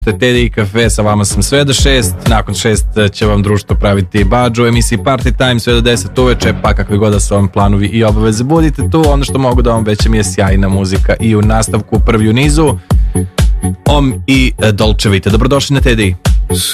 Teddy Cafe, sa vama sam sve do 6, nakon 6 će vam društvo praviti Badžu u emisiji Party Time sve do 10 uveče, pa kakvi god da su vam planovi i obaveze, budite tu. Ono što mogu da vam većem je sjajna muzika i u nastavku prvi u nizu Om i Dolce Vita. Dobrodošli na Teddy.